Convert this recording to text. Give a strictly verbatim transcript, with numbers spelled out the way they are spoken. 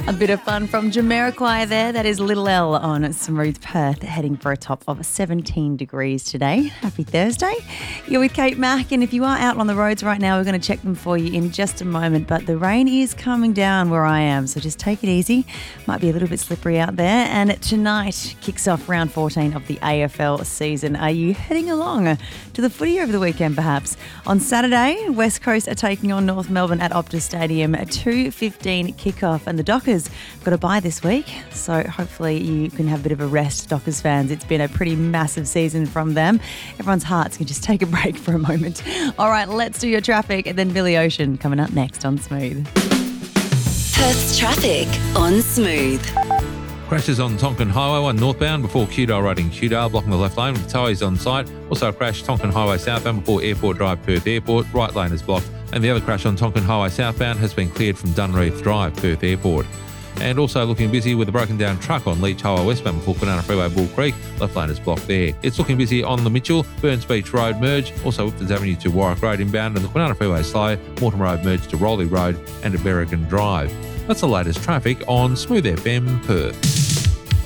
A bit of fun from Jamiroquai there. That is Little L on Smooth Perth, heading for a top of seventeen degrees today. Happy Thursday. You're with Kate Mack, and if you are out on the roads right now, we're going to check them for you in just a moment. But the rain is coming down where I am, so just take it easy. Might be a little bit slippery out there. And tonight kicks off round fourteen of the A F L season. Are you heading along to the footy over the weekend, perhaps? On Saturday, West Coast are taking on North Melbourne at Optus Stadium, a two fifteen kickoff, and the Dockers got a bye this week, so hopefully you can have a bit of a rest, Dockers fans. It's been a pretty massive season from them. Everyone's hearts can just take a break for a moment. All right, let's do your traffic, and then Billy Ocean coming up next on Smooth. Perth's traffic on Smooth. Crashes on Tonkin Highway one northbound before Kewdale Road in Kewdale, blocking the left lane with towies on site. Also a crash Tonkin Highway southbound before Airport Drive, Perth Airport. Right lane is blocked. And the other crash on Tonkin Highway southbound has been cleared from Dunreath Drive, Perth Airport. And also looking busy with a broken down truck on Leach Highway westbound before Banana Freeway, Bull Creek. Left lane is blocked there. It's looking busy on the Mitchell, Burns Beach Road merge, also Whiptons Avenue to Warwick Road inbound, and the Banana Freeway slow, Mortimer Road merge to Rowley Road and to Berrigan Drive. That's the latest traffic on Smooth F M Perth.